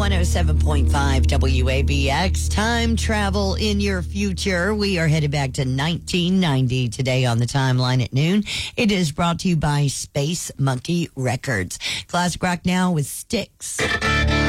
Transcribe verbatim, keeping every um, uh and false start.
one oh seven point five W A B X, time travel in your future. We are headed back to nineteen ninety today on the timeline at noon. It is brought to you by Space Monkey Records. Classic rock now with Styx.